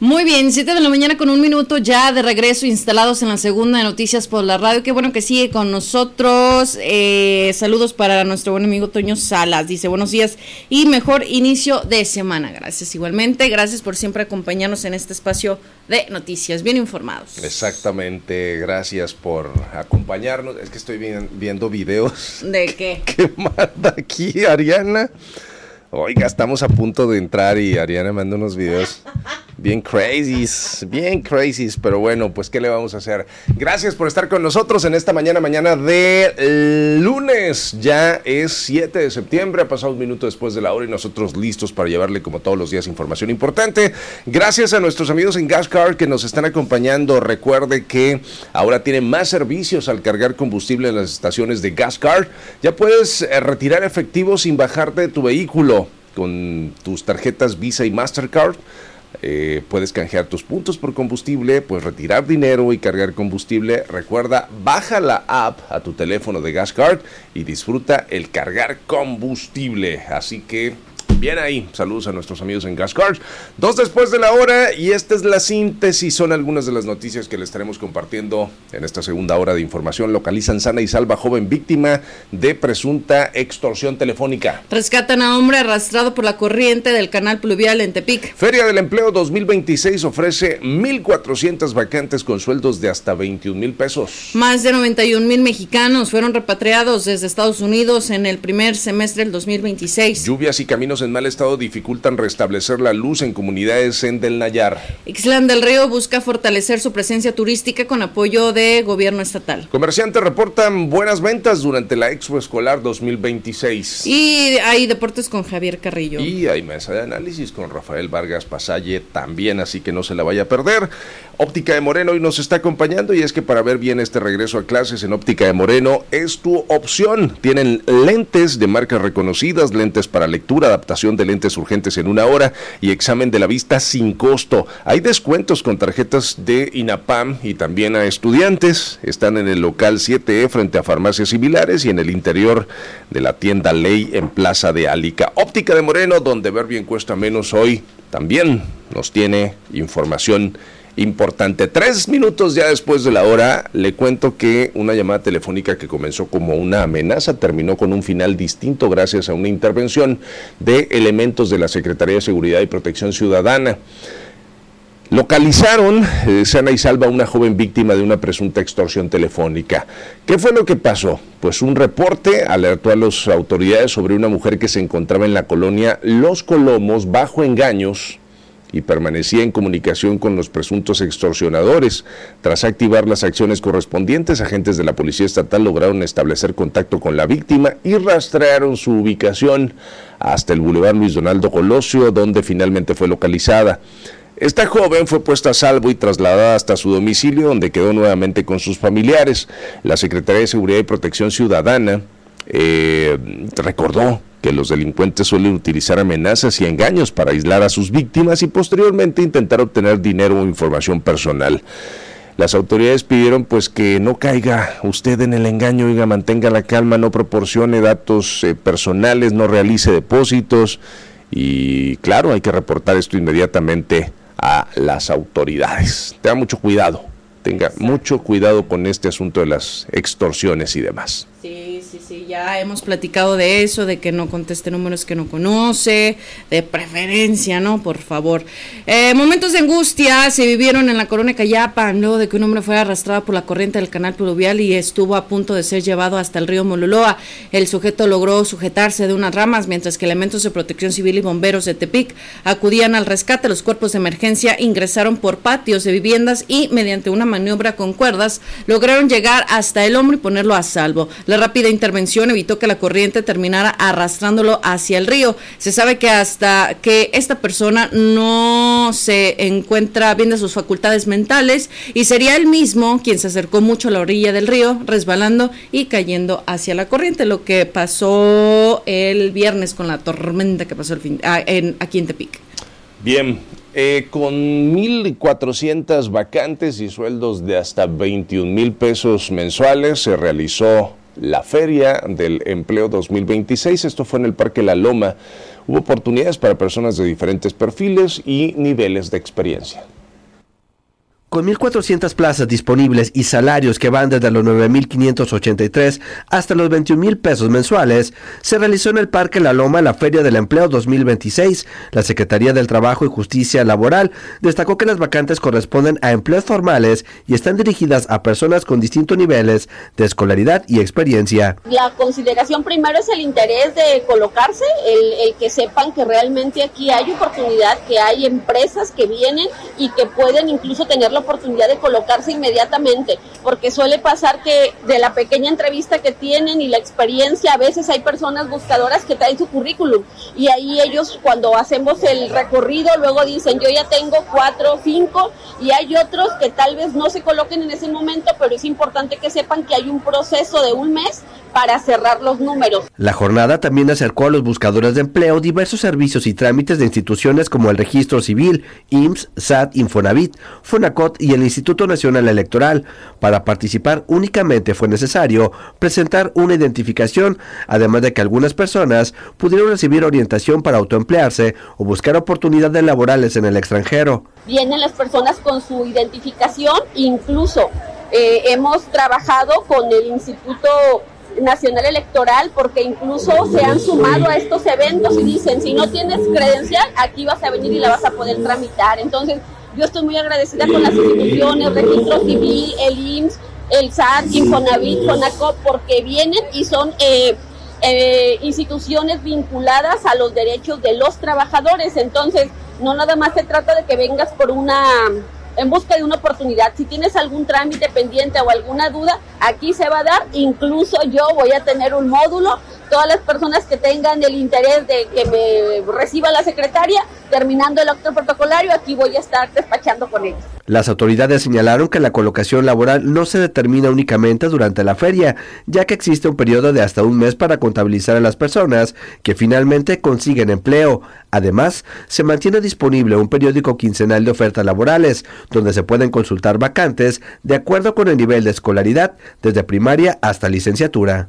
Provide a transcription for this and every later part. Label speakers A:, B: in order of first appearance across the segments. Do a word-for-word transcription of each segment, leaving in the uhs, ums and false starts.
A: Muy bien, siete de la mañana con un minuto ya de regreso, instalados en la segunda de Noticias por la Radio. Qué bueno que sigue con nosotros. Eh, saludos para nuestro buen amigo Toño Salas. Dice, buenos días y mejor inicio de semana. Gracias igualmente. Gracias por siempre acompañarnos en este espacio de noticias, bien informados.
B: Exactamente, gracias por acompañarnos. Es que estoy bien, viendo videos.
A: ¿De qué?
B: ¿Qué manda aquí Ariana? Oiga, estamos a punto de entrar y Ariana manda unos videos bien crazies, bien crazies, pero bueno, pues ¿qué le vamos a hacer? Gracias por estar con nosotros en esta mañana, mañana de lunes. Ya es siete de septiembre, ha pasado un minuto después de la hora y nosotros listos para llevarle como todos los días información importante. Gracias a nuestros amigos en GasCard que nos están acompañando. Recuerde que ahora tienen más servicios al cargar combustible en las estaciones de GasCard. Ya puedes eh, retirar efectivo sin bajarte de tu vehículo. Con tus tarjetas Visa y Mastercard eh, puedes canjear tus puntos por combustible, puedes retirar dinero y cargar combustible. Recuerda, baja la app a tu teléfono de GasCard y disfruta el cargar combustible. Así que bien ahí, saludos a nuestros amigos en GasCard. Dos después de la hora y esta es la síntesis, son algunas de las noticias que les estaremos compartiendo en esta segunda hora de información. Localizan sana y salva joven víctima de presunta extorsión telefónica.
A: Rescatan a hombre arrastrado por la corriente del canal pluvial en Tepic.
B: Feria del Empleo dos mil veintiséis ofrece mil cuatrocientas vacantes con sueldos de hasta veintiún mil pesos.
A: Más de noventa y un mil mexicanos fueron repatriados desde Estados Unidos en el primer semestre del dos mil veintiséis.
B: Lluvias y caminos en mal estado dificultan restablecer la luz en comunidades en Del Nayar.
A: Ixtlán del Río busca fortalecer su presencia turística con apoyo de gobierno estatal.
B: Comerciantes reportan buenas ventas durante la Expo Escolar dos mil veintiséis.
A: Y hay deportes con Javier Carrillo.
B: Y hay mesa de análisis con Rafael Vargas Pasalle también, así que no se la vaya a perder. Óptica de Moreno hoy nos está acompañando y es que para ver bien este regreso a clases en Óptica de Moreno es tu opción. Tienen lentes de marcas reconocidas, lentes para lectura, adaptación de lentes urgentes en una hora y examen de la vista sin costo. Hay descuentos con tarjetas de INAPAM y también a estudiantes. Están en el local siete E frente a farmacias similares y en el interior de la tienda Ley en Plaza de Alica. Óptica de Moreno, donde ver bien cuesta menos, hoy también nos tiene información importante. Tres minutos ya después de la hora, le cuento que una llamada telefónica que comenzó como una amenaza terminó con un final distinto gracias a una intervención de elementos de la Secretaría de Seguridad y Protección Ciudadana. Localizaron eh, sana y salva a una joven víctima de una presunta extorsión telefónica. ¿Qué fue lo que pasó? Pues un reporte alertó a las autoridades sobre una mujer que se encontraba en la colonia Los Colomos bajo engaños y permanecía en comunicación con los presuntos extorsionadores. Tras activar las acciones correspondientes, agentes de la Policía Estatal lograron establecer contacto con la víctima y rastrearon su ubicación hasta el Boulevard Luis Donaldo Colosio, donde finalmente fue localizada. Esta joven fue puesta a salvo y trasladada hasta su domicilio, donde quedó nuevamente con sus familiares. La Secretaría de Seguridad y Protección Ciudadana eh, recordó que los delincuentes suelen utilizar amenazas y engaños para aislar a sus víctimas y posteriormente intentar obtener dinero o información personal. Las autoridades pidieron pues que no caiga usted en el engaño, oiga, mantenga la calma, no proporcione datos eh, personales, no realice depósitos y claro, hay que reportar esto inmediatamente a las autoridades. Tenga mucho cuidado, tenga mucho cuidado con este asunto de las extorsiones y demás.
A: Sí, sí, sí, ya hemos platicado de eso, de que no conteste números que no conoce, de preferencia, ¿no? Por favor. Eh, momentos de angustia se vivieron en la colonia Cayapan, luego de que un hombre fue arrastrado por la corriente del canal pluvial y estuvo a punto de ser llevado hasta el río Mololoa. El sujeto logró sujetarse de unas ramas, mientras que elementos de protección civil y bomberos de Tepic acudían al rescate. Los cuerpos de emergencia ingresaron por patios de viviendas y, mediante una maniobra con cuerdas, lograron llegar hasta el hombre y ponerlo a salvo. La rápida intervención evitó que la corriente terminara arrastrándolo hacia el río. Se sabe que hasta que esta persona no se encuentra bien de sus facultades mentales y sería él mismo quien se acercó mucho a la orilla del río, resbalando y cayendo hacia la corriente, lo que pasó el viernes con la tormenta que pasó el fin, ah, en, aquí en Tepic.
B: Bien, eh, con mil cuatrocientas vacantes y sueldos de hasta veintiún mil pesos mensuales se realizó la Feria del Empleo dos mil veintiséis. Esto fue en el Parque La Loma. Hubo oportunidades para personas de diferentes perfiles y niveles de experiencia.
C: Con mil cuatrocientas plazas disponibles y salarios que van desde los nueve mil quinientos ochenta y tres hasta los veintiún mil pesos mensuales, se realizó en el Parque La Loma la Feria del Empleo dos mil veintiséis. La Secretaría del Trabajo y Justicia Laboral destacó que las vacantes corresponden a empleos formales y están dirigidas a personas con distintos niveles de escolaridad y experiencia.
D: La consideración primero es el interés de colocarse, el, el que sepan que realmente aquí hay oportunidad, que hay empresas que vienen y que pueden incluso tener la oportunidad de colocarse inmediatamente, porque suele pasar que de la pequeña entrevista que tienen y la experiencia, a veces hay personas buscadoras que traen su currículum y ahí ellos cuando hacemos el recorrido luego dicen yo ya tengo cuatro o cinco, y hay otros que tal vez no se coloquen en ese momento, pero es importante que sepan que hay un proceso de un mes para cerrar los números.
C: La jornada también acercó a los buscadores de empleo diversos servicios y trámites de instituciones como el Registro Civil, I M S S, S A T, Infonavit, Fonacot y el Instituto Nacional Electoral. Para participar únicamente fue necesario presentar una identificación, además de que algunas personas pudieron recibir orientación para autoemplearse o buscar oportunidades laborales en el extranjero.
D: Vienen las personas con su identificación, incluso eh, hemos trabajado con el Instituto Nacional Electoral porque incluso se han sumado a estos eventos y dicen si no tienes credencial aquí vas a venir y la vas a poder tramitar. Entonces yo estoy muy agradecida con las instituciones, Registro Civil, el I M S S, el S A T, Infonavit, Fonacop, porque vienen y son eh, eh, instituciones vinculadas a los derechos de los trabajadores. Entonces no nada más se trata de que vengas por una en busca de una oportunidad. Si tienes algún trámite pendiente o alguna duda, aquí se va a dar. Incluso yo voy a tener un módulo. Todas las personas que tengan el interés de que me reciba la secretaria, terminando el acto protocolario, aquí voy a estar despachando con ellos.
C: Las autoridades señalaron que la colocación laboral no se determina únicamente durante la feria, ya que existe un periodo de hasta un mes para contabilizar a las personas que finalmente consiguen empleo. Además, se mantiene disponible un periódico quincenal de ofertas laborales, donde se pueden consultar vacantes de acuerdo con el nivel de escolaridad, desde primaria hasta licenciatura.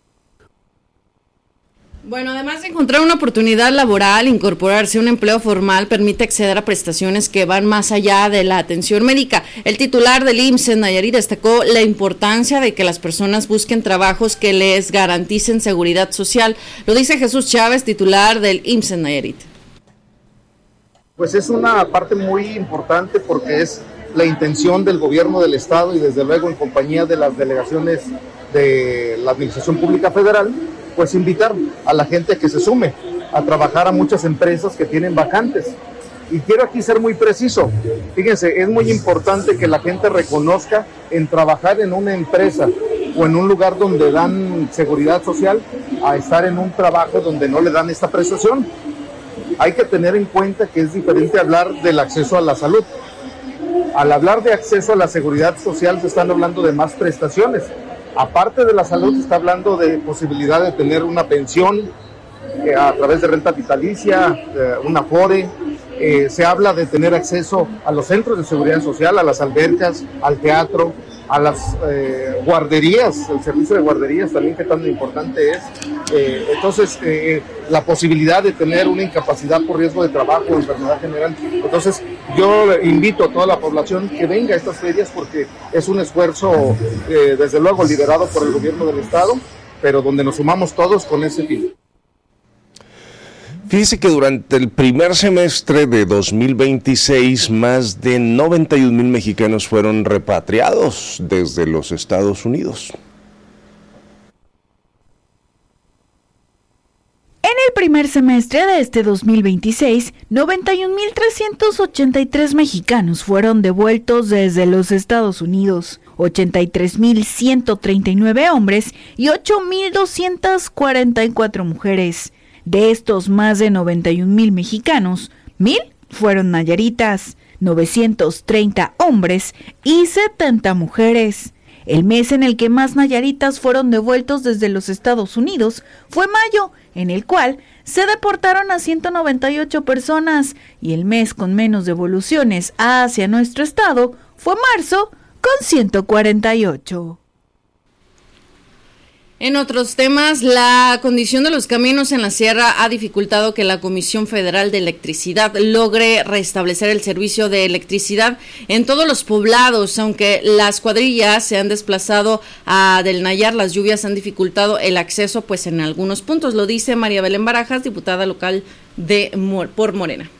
A: Bueno, además de encontrar una oportunidad laboral, incorporarse a un empleo formal permite acceder a prestaciones que van más allá de la atención médica. El titular del I M S S en Nayarit destacó la importancia de que las personas busquen trabajos que les garanticen seguridad social. Lo dice Jesús Chávez, titular del I M S S en Nayarit.
E: Pues es una parte muy importante porque es la intención del gobierno del estado y desde luego en compañía de las delegaciones de la Administración Pública Federal, pues invitar a la gente a que se sume a trabajar a muchas empresas que tienen vacantes. Y quiero aquí ser muy preciso. Fíjense, es muy importante que la gente reconozca en trabajar en una empresa o en un lugar donde dan seguridad social a estar en un trabajo donde no le dan esta prestación. Hay que tener en cuenta que es diferente hablar del acceso a la salud. Al hablar de acceso a la seguridad social se están hablando de más prestaciones. Aparte de la salud, se está hablando de posibilidad de tener una pensión eh, a través de renta vitalicia, eh, una Afore. Eh, se habla de tener acceso a los centros de seguridad social, a las albercas, al teatro, a las eh, guarderías, el servicio de guarderías también, que tan importante es. Eh, entonces, eh, la posibilidad de tener una incapacidad por riesgo de trabajo o enfermedad general. Entonces, yo invito a toda la población que venga a estas ferias porque es un esfuerzo, eh, desde luego, liderado por el gobierno del estado, pero donde nos sumamos todos con ese fin.
B: Fíjese que durante el primer semestre de dos mil veintiséis, más de noventa y un mil mexicanos fueron repatriados desde los Estados Unidos.
F: En el primer semestre de este dos mil veintiséis, noventa y un mil trescientos ochenta y tres mexicanos fueron devueltos desde los Estados Unidos, ochenta y tres mil ciento treinta y nueve hombres y ocho mil doscientas cuarenta y cuatro mujeres. De estos más de noventa y un mil mexicanos, mil fueron nayaritas, novecientos treinta hombres y setenta mujeres. El mes en el que más nayaritas fueron devueltos desde los Estados Unidos fue mayo, en el cual se deportaron a ciento noventa y ocho personas, y el mes con menos devoluciones hacia nuestro estado fue marzo, con ciento cuarenta y ocho.
A: En otros temas, la condición de los caminos en la sierra ha dificultado que la Comisión Federal de Electricidad logre restablecer el servicio de electricidad en todos los poblados. Aunque las cuadrillas se han desplazado a Del Nayar, las lluvias han dificultado el acceso pues en algunos puntos, lo dice María Belén Barajas, diputada local de por Morena.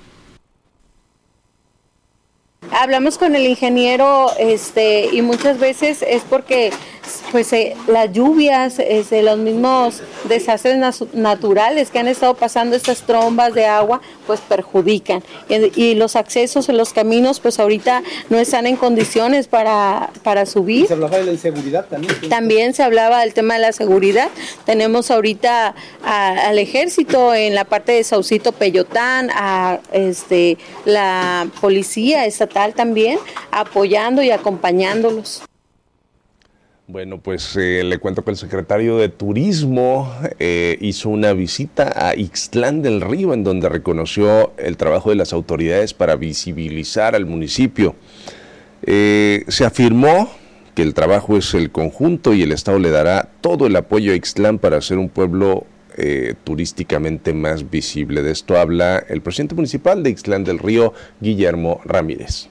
G: Hablamos con el ingeniero este y muchas veces es porque pues eh, las lluvias, este, los mismos desastres naturales que han estado pasando, estas trombas de agua, pues perjudican. Y, y los accesos en los caminos, pues ahorita no están en condiciones para, para subir.
H: Se hablaba de la inseguridad también.
G: También se hablaba del tema de la seguridad. Tenemos ahorita a, al ejército en la parte de Saucito Peyotán, a este, la policía estatal también, apoyando y acompañándolos.
B: Bueno, pues eh, le cuento que el secretario de Turismo eh, hizo una visita a Ixtlán del Río, en donde reconoció el trabajo de las autoridades para visibilizar al municipio. Eh, se afirmó que el trabajo es el conjunto y el Estado le dará todo el apoyo a Ixtlán para hacer un pueblo eh, turísticamente más visible. De esto habla el presidente municipal de Ixtlán del Río, Guillermo Ramírez.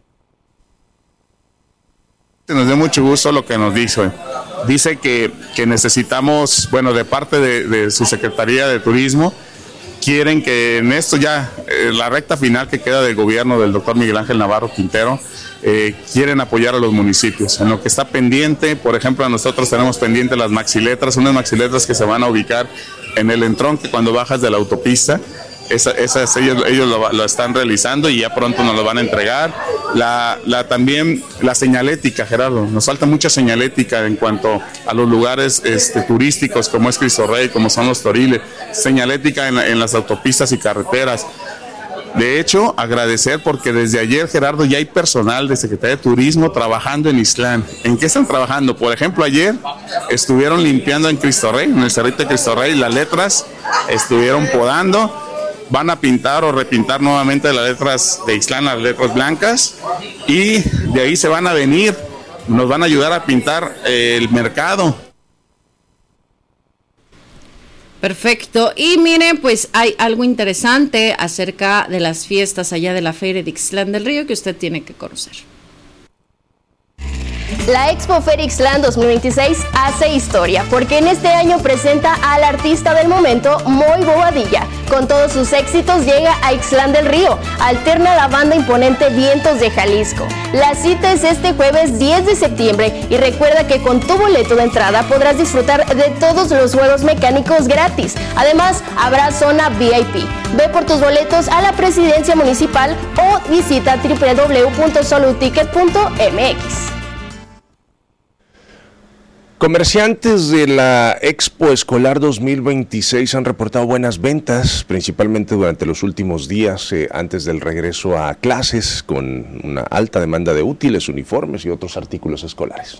I: Nos dio mucho gusto lo que nos dice. Dice que, que necesitamos, bueno, de parte de, de su Secretaría de Turismo, quieren que en esto ya, eh, la recta final que queda del gobierno del doctor Miguel Ángel Navarro Quintero, eh, quieren apoyar a los municipios. En lo que está pendiente, por ejemplo, nosotros tenemos pendiente las maxiletras, unas maxiletras que se van a ubicar en el entronque cuando bajas de la autopista. Esa, esas ellos, ellos lo, lo están realizando y ya pronto nos lo van a entregar. La, la también la señalética, Gerardo, nos falta mucha señalética en cuanto a los lugares este, turísticos como es Cristo Rey, como son los Toriles, señalética en, la, en las autopistas y carreteras. De hecho, agradecer porque desde ayer, Gerardo, ya hay personal de Secretaría de Turismo trabajando en Ixtlán. ¿En qué están trabajando? Por ejemplo, ayer estuvieron limpiando en Cristo Rey, en el cerrito de Cristo Rey, las letras, estuvieron podando. Van a pintar o repintar nuevamente las letras de Ixtlán, las letras blancas, y de ahí se van a venir, nos van a ayudar a pintar eh, el mercado.
A: Perfecto, y miren, pues hay algo interesante acerca de las fiestas allá de la Feria de Ixtlán del Río que usted tiene que conocer.
J: La Expo Feria Ixtlán dos mil veintiséis hace historia porque en este año presenta al artista del momento, Moy Bobadilla. Con todos sus éxitos llega a Ixtlán del Río, alterna la banda imponente Vientos de Jalisco. La cita es este jueves diez de septiembre y recuerda que con tu boleto de entrada podrás disfrutar de todos los juegos mecánicos gratis. Además, habrá zona V I P. Ve por tus boletos a la presidencia municipal o visita doble u doble u doble u punto soluticket punto m x.
B: Comerciantes de la Expo Escolar dos mil veintiséis han reportado buenas ventas, principalmente durante los últimos días eh, antes del regreso a clases, con una alta demanda de útiles, uniformes y otros artículos escolares.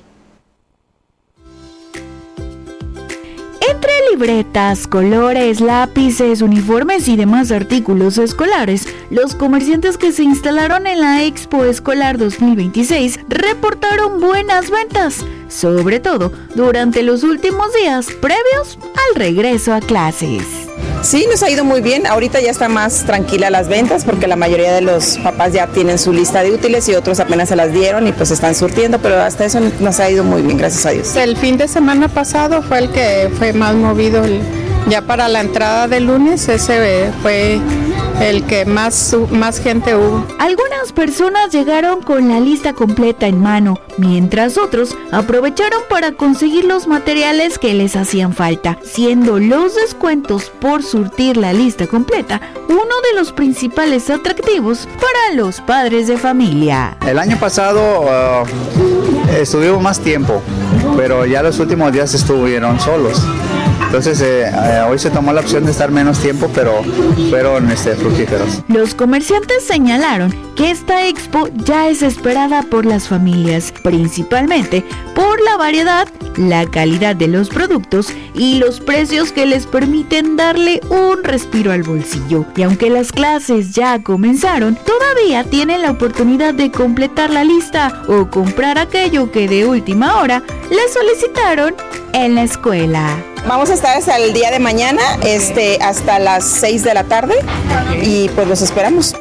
F: Entre libretas, colores, lápices, uniformes y demás artículos escolares, los comerciantes que se instalaron en la Expo Escolar dos mil veintiséis reportaron buenas ventas, sobre todo durante los últimos días previos al regreso a clases.
K: Sí, nos ha ido muy bien. Ahorita ya está más tranquila las ventas porque la mayoría de los papás ya tienen su lista de útiles y otros apenas se las dieron y pues están surtiendo, pero hasta eso nos ha ido muy bien, gracias a Dios.
L: El fin de semana pasado fue el que fue más movido. Ya para la entrada del lunes ese fue el que más, más gente hubo.
F: Algunas personas llegaron con la lista completa en mano, mientras otros aprovecharon para conseguir los materiales que les hacían falta, siendo los descuentos por surtir la lista completa uno de los principales atractivos para los padres de familia.
M: El año pasado uh, estuvimos más tiempo, pero ya los últimos días estuvieron solos. Entonces eh, eh, hoy se tomó la opción de estar menos tiempo, pero fueron este, fructíferos.
F: Los comerciantes señalaron que esta expo ya es esperada por las familias, principalmente por la variedad, la calidad de los productos y los precios que les permiten darle un respiro al bolsillo. Y aunque las clases ya comenzaron, todavía tienen la oportunidad de completar la lista o comprar aquello que de última hora les solicitaron en la escuela.
K: Vamos a estar hasta el día de mañana, este, hasta las seis de la tarde, y pues los esperamos.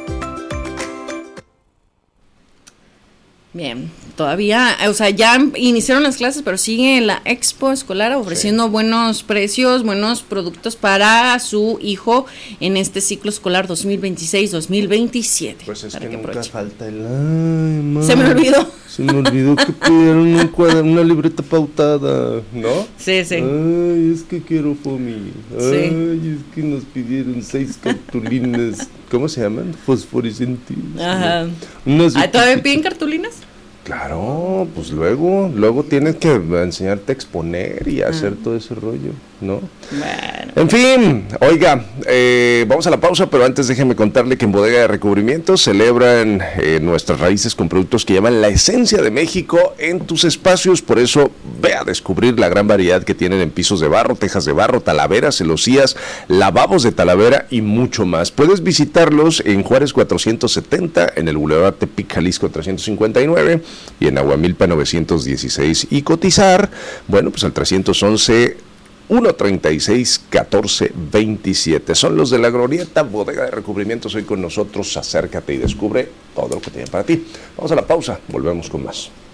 A: Bien, todavía, o sea, ya iniciaron las clases, pero sigue la expo escolar ofreciendo sí. buenos precios, buenos productos para su hijo en este ciclo escolar dos mil veintiséis dos mil veintisiete.
B: Pues es
A: que,
B: que nunca
A: aproveche.
B: falta el... Ay, man,
A: se me olvidó.
B: Se me olvidó que pidieron un cuadro, una libreta pautada, ¿no?
A: Sí, sí.
B: Ay, es que quiero FOMI. Ay, sí. Es que nos pidieron seis cartulinas, ¿cómo se llaman? Fosforescentes.
A: Ajá.
B: ¿No?
A: ¿Ah, ¿todavía piden cartulinas?
B: Claro, pues luego, luego tienes que enseñarte a exponer y a hacer todo ese rollo, ¿no?
A: Bueno.
B: En fin, oiga, eh, vamos a la pausa, pero antes déjeme contarle que en Bodega de Recubrimientos celebran eh, nuestras raíces con productos que llevan la esencia de México en tus espacios, por eso ve a descubrir la gran variedad que tienen en pisos de barro, tejas de barro, talaveras, celosías, lavabos de Talavera y mucho más. Puedes visitarlos en Juárez cuatrocientos setenta, en el Boulevard Tepic, Jalisco trescientos cincuenta y nueve y en Aguamilpa novecientos dieciséis, y cotizar, bueno, pues al trescientos once, ciento treinta y seis, catorce veintisiete. Son los de la Glorieta, Bodega de Recubrimientos, hoy con nosotros. Acércate y descubre todo lo que tienen para ti. Vamos a la pausa, volvemos con más.